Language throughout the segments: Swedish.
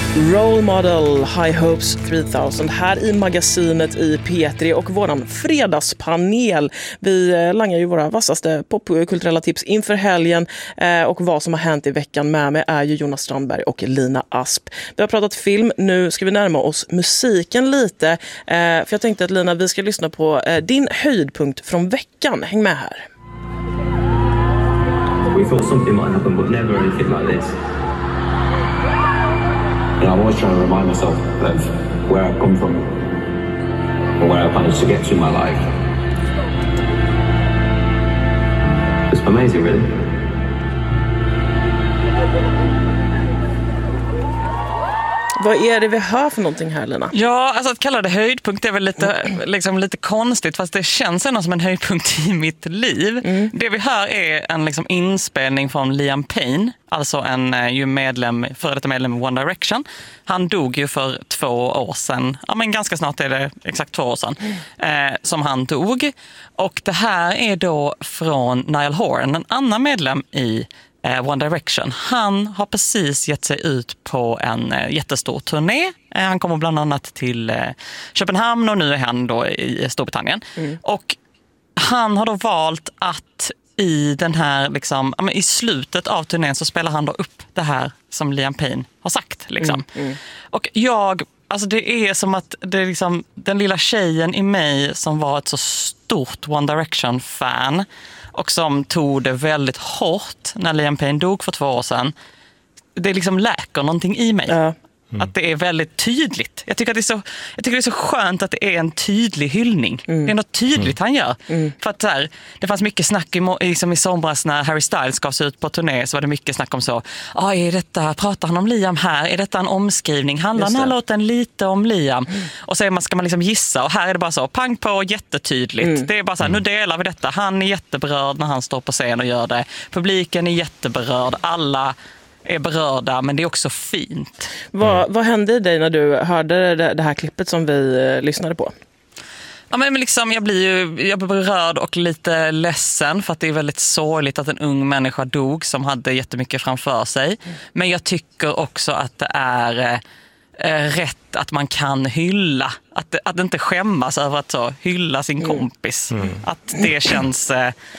Role Model, High Hopes 3000 här i magasinet i P3 och våran fredagspanel. Vi langar ju våra vassaste popkulturella tips inför helgen och vad som har hänt i veckan. Med mig är ju Jonas Strandberg och Lina Asp. Vi har pratat film, nu ska vi närma oss musiken lite. För jag tänkte att Lina, vi ska lyssna på din höjdpunkt från veckan. Häng med här. We thought something might happen, but never anything like this. And I'm always trying to remind myself of where I've come from and where I've managed to get to in my life. It's amazing, really. Vad är det vi hör för någonting här, Lena? Ja, alltså att kalla det höjdpunkt är väl lite konstigt, fast det känns ändå som en höjdpunkt i mitt liv. Det vi hör är en inspelning från Liam Payne, alltså en före detta medlem i One Direction. Han dog ju för 2 år sedan, ja men ganska snart är det exakt 2 år sedan, som han dog. Och det här är då från Niall Horan, en annan medlem i One Direction. Han har precis gett sig ut på en jättestor turné. Han kommer bland annat till Köpenhamn och nu är han då i Storbritannien. Och han har då valt att i den här i slutet av turnén så spelar han då upp det här som Liam Payne har sagt Och det är som att det är den lilla tjejen i mig som var ett så stort One Direction-fan och som tog det väldigt hårt när Liam Payne dog för 2 år sedan. Det läker någonting i mig. Ja. Att det är väldigt tydligt. Jag tycker det är så skönt att det är en tydlig hyllning. Det är något tydligt han gör. För att det fanns mycket snack i somras när Harry Styles gavs ut på turné, så var det mycket snack om så. Pratar han om Liam här? Är detta en omskrivning? Handlar den här låten lite om Liam? Och så ska man gissa. Och här är det bara så, pang på, jättetydligt. Det är bara så här, nu delar vi detta. Han är jätteberörd när han står på scen och gör det. Publiken är jätteberörd. Alla är berörda, men det är också fint. Vad hände i dig när du hörde det här klippet som vi lyssnade på? Ja, men jag blir berörd och lite ledsen för att det är väldigt sorgligt att en ung människa dog som hade jättemycket framför sig. Men jag tycker också att det är rätt att man kan hylla. Att inte skämmas över att hylla sin kompis. Att det känns...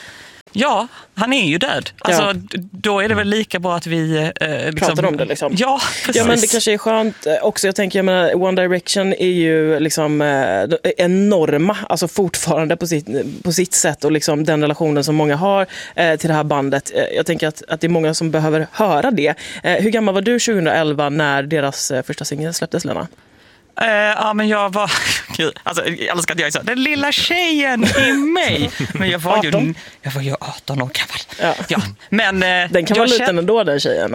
Ja, han är ju död. Alltså, då är det väl lika bra att vi... pratar om det Ja, precis. Ja, men det kanske är skönt också. Jag tänker, One Direction är ju enorma, alltså fortfarande på sitt sätt, och den relationen som många har till det här bandet. Jag tänker att det är många som behöver höra det. Hur gammal var du 2011 när deras första singel släpptes, Lena? Ja, men jag var... Alltså, jag älskar att jag är så... Den lilla tjejen i mig. Men jag var ju 18 år gammal. Ja. Men, den kan vara liten ändå, den tjejen.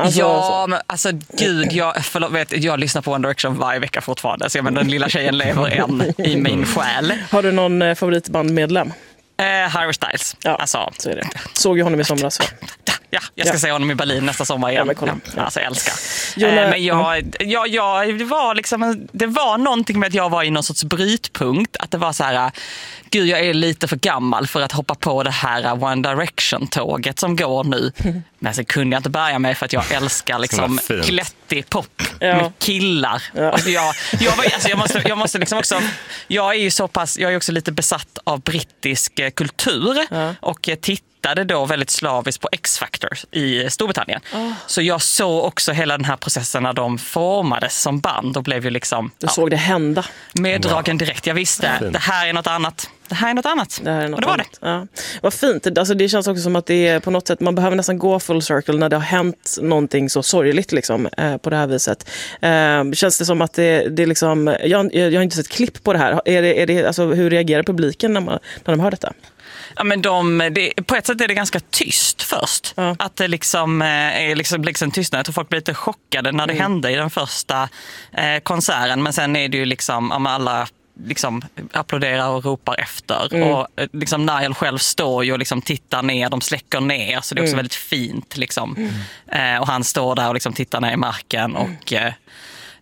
Jag lyssnar på One Direction varje vecka fortfarande. Så den lilla tjejen lever än i min själ. Har du någon favoritbandmedlem? Harry Styles. Ja, så är det. Såg ju honom i somras. Ja, jag ska se honom i Berlin nästa sommar igen. Alltså, jag älskar. Men det var det var någonting med att jag var i någon sorts brytpunkt. Att det var så här, gud, jag är lite för gammal för att hoppa på det här One Direction-tåget som går nu. Men så kunde jag inte börja med, för att jag älskar glättig pop med killar. Alltså, jag måste också, jag är ju så pass, jag är också lite besatt av brittisk kultur och tittade då väldigt slaviskt på X-Factor i Storbritannien. Så jag såg också hela den här processen när de formades som band och blev ju Du såg det hända. Meddragen direkt. Jag visste, det här är något annat. Och det var det. Ja. Vad fint. Alltså, det känns också som att det är på något sätt, man behöver nästan gå full circle när det har hänt någonting så sorgligt på det här viset. Känns det som att det är jag har inte sett klipp på det här. Är det alltså, hur reagerar publiken när de hör detta? Ja, men på ett sätt är det ganska tyst först. Att det är tystnad. Jag tror folk blir lite chockade när det hände i den första konserten. Men sen är det ju alla applåderar och ropar efter. Och Niall själv står ju och tittar ner, de släcker ner, så det är också väldigt fint och han står där och tittar ner i marken och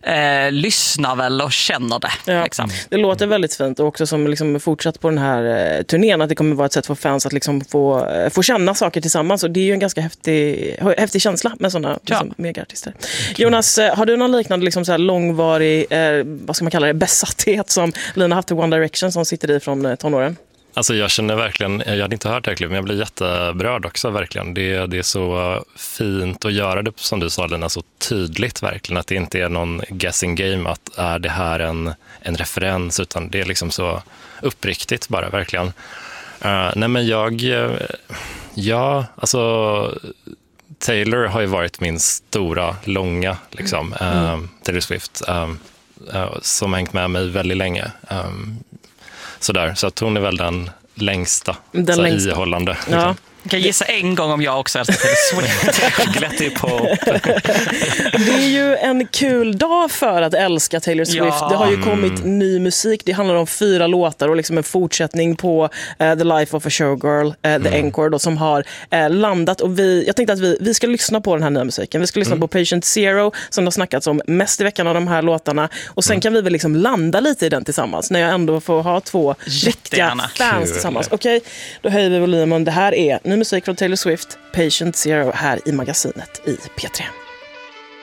lyssnar väl och känner det. Ja, liksom. det låter väldigt fint och också som liksom fortsatt på den här turnén att det kommer vara ett sätt för fans att liksom få känna saker tillsammans och det är ju en ganska häftig känsla med sådana liksom, megaartister. Jonas, har du någon liknande liksom så här långvarig vad ska man kalla det, besatthet som Lina haft till One Direction som sitter i från tonåren? Alltså jag känner verkligen, jag hade inte hört det här klippet, men jag blir jätteberörd också verkligen. Det är så fint att göra det som du sa Lina, så tydligt verkligen. Att det inte är någon guessing game att är det här en referens, utan det är liksom så uppriktigt bara verkligen. Nej men alltså Taylor har ju varit min stora, långa liksom, Taylor Swift som hängt med mig väldigt länge. Så att hon är väl den längsta, ihållande. Liksom. Ja. Jag kan gissa en gång om jag också älskar Taylor Swift. Glättig på. Det är ju en kul dag för att älska Taylor Swift. Ja. Det har ju kommit ny musik. Det handlar om 4 låtar och liksom en fortsättning på The Life of a Showgirl, The Encore då, som har landat. Och jag tänkte att vi ska lyssna på den här nya musiken. Vi ska lyssna på Patient Zero som det har snackats om mest i veckan av de här låtarna. Och sen kan vi väl liksom landa lite i den tillsammans när jag ändå får ha 2 riktiga fans tillsammans. Okej, då höjer vi volymen. Det här är ny musik från Taylor Swift, Patient Zero, här i magasinet i P3.